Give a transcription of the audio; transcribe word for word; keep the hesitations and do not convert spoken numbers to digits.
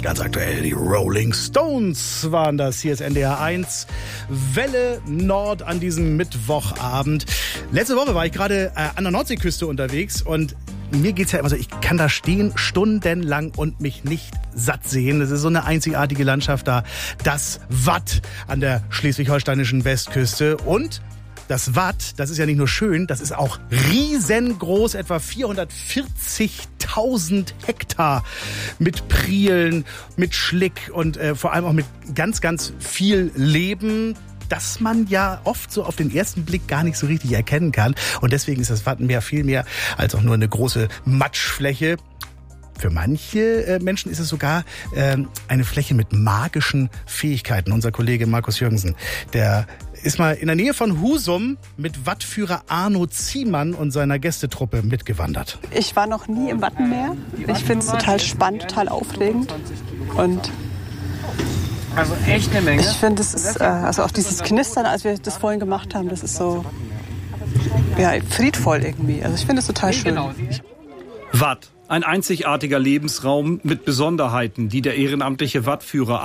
Ganz aktuell, die Rolling Stones waren das. Hier ist N D R eins, Welle Nord an diesem Mittwochabend. Letzte Woche war ich gerade äh, an der Nordseeküste unterwegs und mir geht's ja immer so, ich kann da stehen stundenlang und mich nicht satt sehen. Das ist so eine einzigartige Landschaft da. Das Watt an der schleswig-holsteinischen Westküste. Und das Watt, das ist ja nicht nur schön, das ist auch riesengroß, etwa vierhundertvierzigtausend Hektar mit Prielen, mit Schlick und äh, vor allem auch mit ganz, ganz viel Leben, das man ja oft so auf den ersten Blick gar nicht so richtig erkennen kann. Und deswegen ist das Wattenmeer viel mehr als auch nur eine große Matschfläche. Für manche äh, Menschen ist es sogar äh, eine Fläche mit magischen Fähigkeiten. Unser Kollege Markus Jürgensen, der ist mal in der Nähe von Husum mit Wattführer Arno Ziemann und seiner Gästetruppe mitgewandert. Ich war noch nie im Wattenmeer. Ich finde es total spannend, total aufregend. Und also echt eine Menge. Ich finde, es ist, äh, also auch dieses Knistern, als wir das vorhin gemacht haben, das ist so, ja, friedvoll irgendwie. Also ich finde es total schön. Watt, ein einzigartiger Lebensraum mit Besonderheiten, die der ehrenamtliche Wattführer